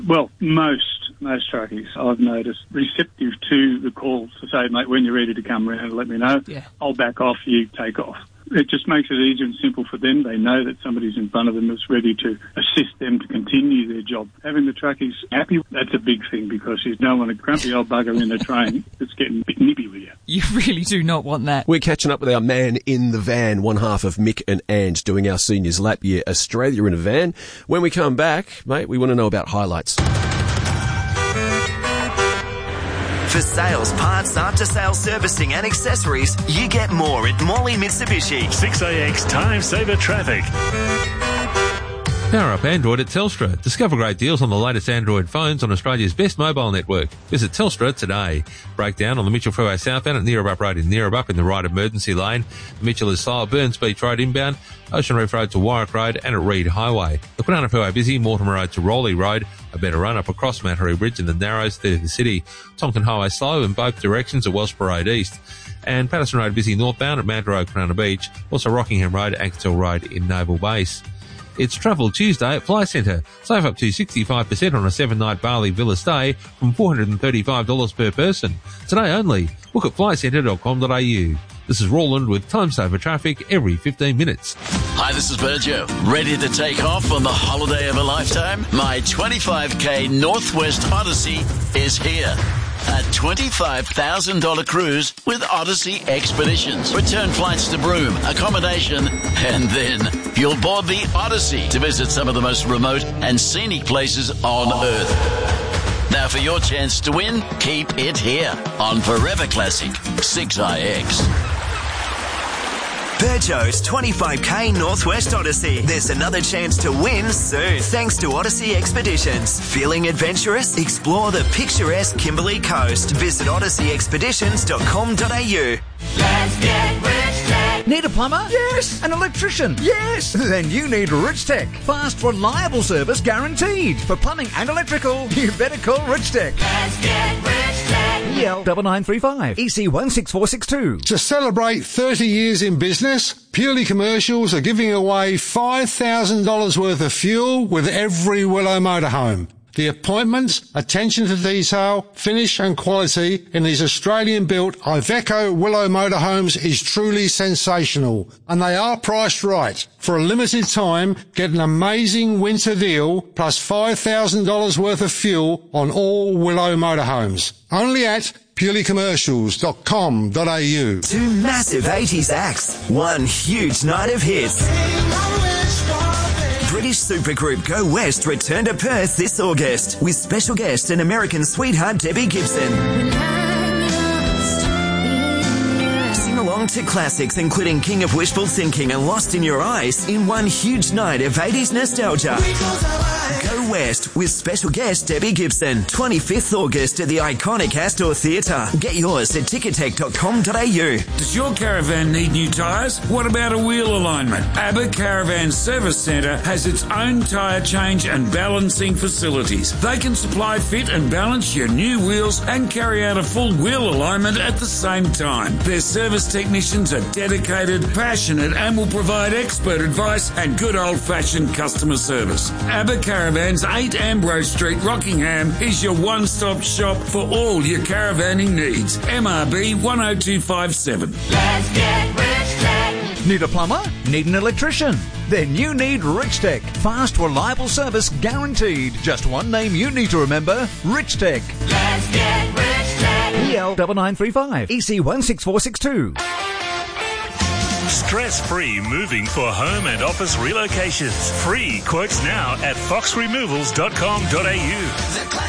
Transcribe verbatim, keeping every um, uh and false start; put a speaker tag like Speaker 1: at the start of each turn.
Speaker 1: Well, most most truckies, I've noticed, receptive to the calls to say, mate, when you're ready to come round, let me know.
Speaker 2: Yeah.
Speaker 1: I'll back off, you take off. It just makes it easy and simple for them. They know that somebody's in front of them that's ready to assist them to continue their job. Having the truckies happy, that's a big thing, because you don't want a grumpy old bugger in the train that's getting a bit nippy with you.
Speaker 2: You really do not want that.
Speaker 3: We're catching up with our man in the van, one half of Mick and Ange, doing our Seniors Lap Year Australia in a van. When we come back, mate, we want to know about highlights.
Speaker 4: For sales, parts, after-sales servicing and accessories, you get more at Morley Mitsubishi.
Speaker 5: six A X Time Saver Traffic.
Speaker 6: Power up Android at Telstra. Discover great deals on the latest Android phones on Australia's best mobile network. Visit Telstra today. Breakdown on the Mitchell Freeway southbound at Neerabup Road in Neerabup in the right emergency lane. The Mitchell is slow at Burns Beach Road inbound, Ocean Reef Road to Warwick Road and at Reed Highway. The Kwinana Freeway busy, Mortimer Road to Rowley Road. A better run up across Mattery Bridge in the Narrows through the city. Tonkin Highway slow in both directions at Wellsborough Road East. And Patterson Road busy northbound at Mount Road, Kwinana Beach. Also Rockingham Road, Ankersell Road in Naval Base. It's Travel Tuesday at Fly Centre. Save up to sixty-five percent on a seven-night Bali Villa stay from four hundred thirty-five dollars per person. Today only. Look at fly centre dot com dot a u. This is Roland with Time Saver Traffic every fifteen minutes.
Speaker 7: Hi, this is Virgil. Ready to take off on the holiday of a lifetime? My twenty-five K Northwest Odyssey is here. A twenty-five thousand dollars cruise with Odyssey Expeditions. Return flights to Broome, accommodation, and then you'll board the Odyssey to visit some of the most remote and scenic places on Earth. Now for your chance to win, keep it here on Forever Classic six I X.
Speaker 4: Peugeot's twenty-five K Northwest Odyssey. There's another chance to win soon, thanks to Odyssey Expeditions. Feeling adventurous? Explore the picturesque Kimberley Coast. Visit odyssey expeditions dot com dot a u.
Speaker 8: Let's get Rich Tech.
Speaker 9: Need a plumber? Yes. An electrician? Yes. Then you need Rich Tech. Fast, reliable service guaranteed. For plumbing and electrical, you better call Rich Tech.
Speaker 8: Let's get Rich Tech.
Speaker 9: E L nine nine three five, E C one six four six two.
Speaker 10: To celebrate thirty years in business, Purely Commercials are giving away five thousand dollars worth of fuel with every Willow motorhome. The appointments, attention to detail, finish and quality in these Australian-built Iveco Willow motorhomes is truly sensational. And they are priced right. For a limited time, get an amazing winter deal plus five thousand dollars worth of fuel on all Willow motorhomes. Only at purely commercials dot com dot a u.
Speaker 4: Two massive eighties acts, one huge night of hits. British supergroup Go West return to Perth this August with special guest and American sweetheart Debbie Gibson. Sing along to classics including King of Wishful Thinking and Lost in Your Eyes in one huge night of eighties nostalgia. Go West with special guest Debbie Gibson. twenty-fifth August at the iconic Astor Theatre. Get yours at ticketek dot com dot a u.
Speaker 11: Does your caravan need new tyres? What about a wheel alignment? ABBA Caravan Service Centre has its own tyre change and balancing facilities. They can supply, fit and balance your new wheels and carry out a full wheel alignment at the same time. Their service technicians are dedicated, passionate and will provide expert advice and good old-fashioned customer service. ABBA Caravans, eight Ambrose Street, Rockingham is your one-stop shop for all your caravanning needs. M R B one oh two five seven.
Speaker 8: Let's get Rich Tech.
Speaker 9: Need a plumber? Need an electrician? Then you need Rich Tech. Fast, reliable service guaranteed. Just one name you need to remember, Rich Tech.
Speaker 8: Let's get Rich Tech.
Speaker 9: E L nine nine three five, E C one six four six two.
Speaker 5: Stress-free moving for home and office relocations. Free quotes now at fox removals dot com dot a u.